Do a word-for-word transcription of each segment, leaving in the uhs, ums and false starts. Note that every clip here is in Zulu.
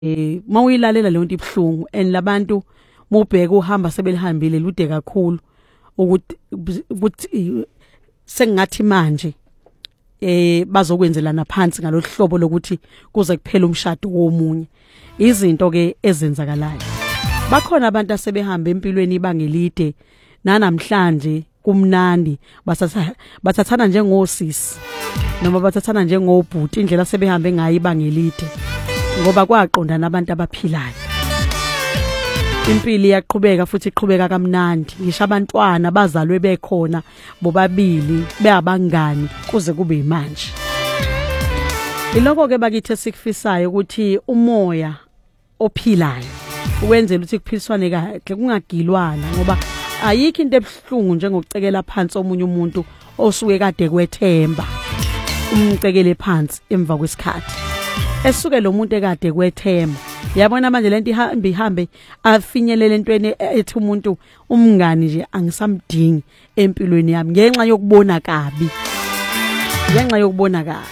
eh mawuyilalela le nto ibhlungu and labantu mubheka uhamba sebelihambile lude kakhulu ukuthi ukuthi sengathi manje eh bazokwenzelana phansi ngaloluhlobo lokuthi kuze kuphela umshado womunye izinto ke ezenzakalayo. Bakhona abantu asebehamba empilweni ibangelide nanamhlanje kumnandi basatha bathathana njengosisi noma bathathana njengobhuti indlela sebehambe ngayo ibangelide ngoba kwaqondana abantu abaphilayo. Impilo iyaqhubeka futhi iqhubeka kamnandi ngisho abantwana bazalwe bekhona bobabili beabangani kuze kube manje. Iloko ke bakithi sikufisayo ukuthi umoya ophilayo ukwenzela ukuthi kuphiliswane kahle kungagilwana ngoba ayikho into ebhlungu njengokucekela phansi omunye umuntu osuke kade kwethemba umcekele phansi emva kwesikhathi esuke lo muntu ekade kwethemba. Yabona manje lento ihambe ihambe afinyelele entweni ethi umuntu umngani nje angisamdingi empilweni yami ngenxa yokubona kabi ngenxa yokubona kabi.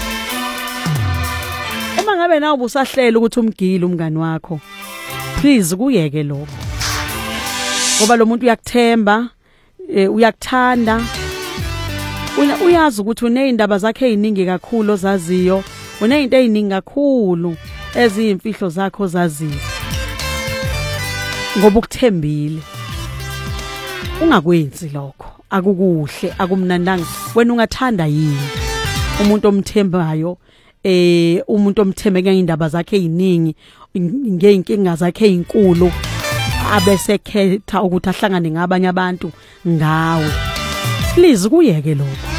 Uma ngabe nawe ubusahlela ukuthi umgile umngani wakho please kuyeke lokho ngoba lo muntu uyakuthemba uyakuthanda uyazi ukuthi unezindaba zakhe eziningi kakhulu ozaziyo unezinto eziningi kakhulu eziyimfihlo zakho zaziyo ngoba ukuthembile ungakwenzi lokho akukuhle akumnandanga wena ungathanda yini umuntu omthembayo eh umuntu omthembe ngeindaba zakhe eziningi ngeinkinga zakhe ezinkulu abese khetha ukuthi ahlangane ngabanye abantu ngawe please kuyeke lokho.